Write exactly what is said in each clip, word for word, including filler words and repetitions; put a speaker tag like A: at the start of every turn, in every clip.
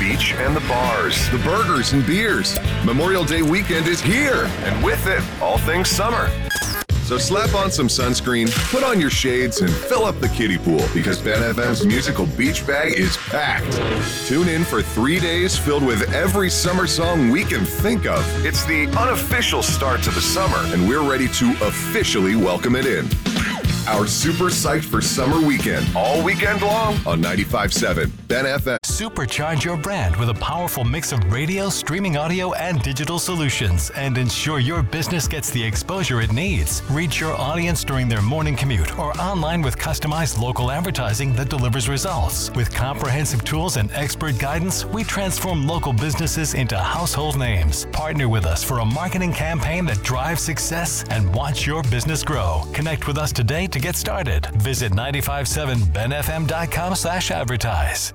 A: beach and the bars, the burgers and beers. Memorial Day weekend is here, and with it, all things summer. So slap on some sunscreen, put on your shades, and fill up the kiddie pool because Ben F M's musical beach bag is packed. Tune in for three days filled with every summer song we can think of. It's the unofficial start to the summer, and we're ready to officially welcome it in. Our super psyched for summer weekend, all weekend long on ninety-five point seven Ben F M.
B: Supercharge your brand with a powerful mix of radio, streaming audio, and digital solutions, and ensure your business gets the exposure it needs. Reach your audience during their morning commute or online with customized local advertising that delivers results. With comprehensive tools and expert guidance, we transform local businesses into household names. Partner with us for a marketing campaign that drives success and watch your business grow. Connect with us today to get started. Visit nine five seven ben f m dot com slash advertise.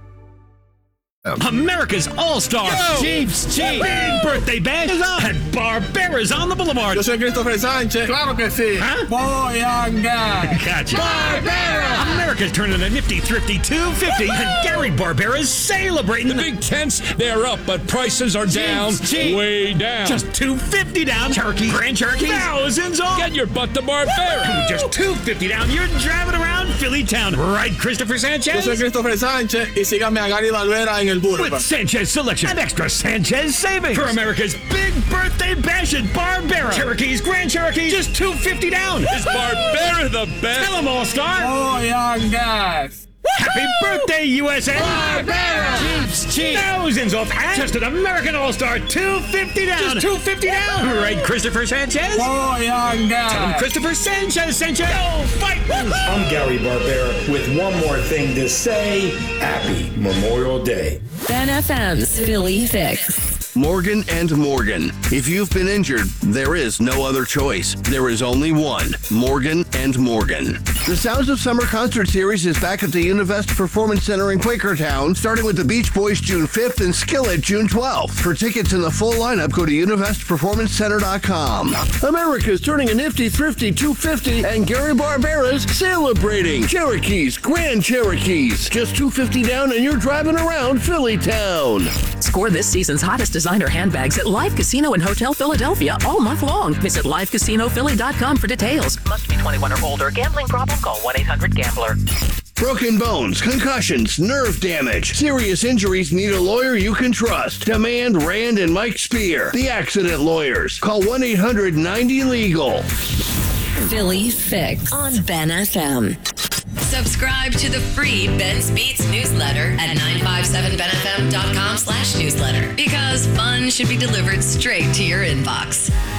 C: America's All-Star Chiefs Chief Big Birthday Bash is on at Barbera's on the Boulevard.
D: Yo soy Christopher Sánchez. Claro que sí.
C: Huh?
D: Voy a gas.
C: Gotcha.
D: Barbera.
C: America's turning a nifty, thrifty two fifty, and Gary Barbera's celebrating
E: the big tents. They're up, but prices are down.
C: Cheap.
E: Way down.
C: Just two fifty down. Turkey, Grand Cherokee, thousands off.
E: Get your butt to Barbera.
C: Just two fifty down. You're driving around Philly town, right, Christopher Sanchez?
D: Yo soy Christopher Sánchez y síganme a Gary Barbera en el Boulevard.
C: With Sanchez selection and extra Sanchez savings for America's big birthday bash at Barbera. Cherokees, Grand Cherokee, just two fifty down.
E: Is Barbera the best?
C: Tell them, All-Star.
D: Voy a gas.
C: Happy birthday, U S A!
D: Barbera.
C: Chiefs, Chiefs. Thousands off and just an American All-Star, two fifty down. Just two fifty down. Right, Christopher Sanchez?
D: Voy a gas.
C: Tell him Christopher Sanchez sent you. Go fight!
F: I'm Gary Barbera with one more thing to say. Happy Memorial Day.
G: Ben F M's Philly Fix.
H: Morgan and Morgan. If you've been injured, there is no other choice. There is only one. Morgan and Morgan. The Sounds of Summer concert series is back at the Univest Performance Center in Quakertown, starting with the Beach Boys June fifth and Skillet June twelfth. For tickets and the full lineup, go to univest performance center dot com. America's turning a nifty, thrifty two fifty, and Gary Barbera's celebrating. Cherokees, Grand Cherokees. Just two fifty down and you're driving around Philly town.
G: Score this season's hottest designer handbags at Live Casino and Hotel Philadelphia all month long. Visit live casino philly dot com for details.
I: Must be twenty-one or older. Gambling problem? Call one eight hundred gambler.
H: Broken bones, concussions, nerve damage. Serious injuries need a lawyer you can trust. Demand Rand and Mike Spear, the accident lawyers. Call one eight hundred ninety legal.
G: Philly Fix on Ben F M.
J: Subscribe to the free Ben's Beats newsletter at nine five seven ben f m dot com slash newsletter because fun should be delivered straight to your inbox.